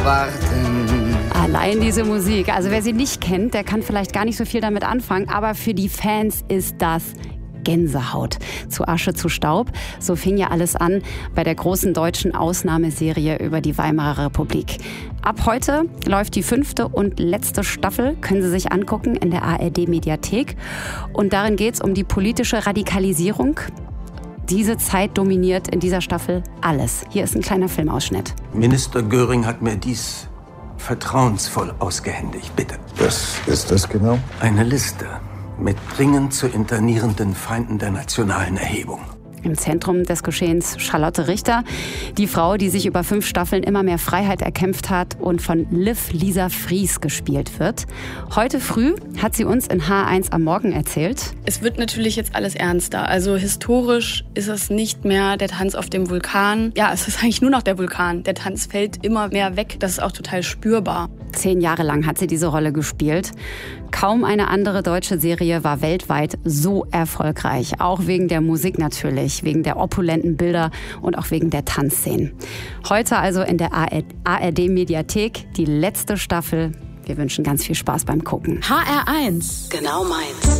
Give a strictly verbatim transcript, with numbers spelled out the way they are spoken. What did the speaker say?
warten. Allein diese Musik, also wer sie nicht kennt, der kann vielleicht gar nicht so viel damit anfangen, aber für die Fans ist das Gänsehaut. Zu Asche zu Staub, so fing ja alles an bei der großen deutschen Ausnahmeserie über die Weimarer Republik. Ab heute läuft die fünfte und letzte Staffel, können Sie sich angucken in der A R D-Mediathek. Und darin geht es um die politische Radikalisierung. Diese Zeit dominiert in dieser Staffel alles. Hier ist ein kleiner Filmausschnitt. Minister Göring hat mir dies vertrauensvoll ausgehändigt, bitte. Was ist das genau? Eine Liste mit dringend zu internierenden Feinden der nationalen Erhebung. Im Zentrum des Geschehens Charlotte Richter, die Frau, die sich über fünf Staffeln immer mehr Freiheit erkämpft hat und von Liv Lisa Fries gespielt wird. Heute früh hat sie uns in H eins am Morgen erzählt. Es wird natürlich jetzt alles ernster. Also historisch ist es nicht mehr der Tanz auf dem Vulkan. Ja, es ist eigentlich nur noch der Vulkan. Der Tanz fällt immer mehr weg. Das ist auch total spürbar. Zehn Jahre lang hat sie diese Rolle gespielt. Kaum eine andere deutsche Serie war weltweit so erfolgreich. Auch wegen der Musik natürlich, wegen der opulenten Bilder und auch wegen der Tanzszenen. Heute also in der A R D-Mediathek die letzte Staffel. Wir wünschen ganz viel Spaß beim Gucken. H R eins. Genau meins.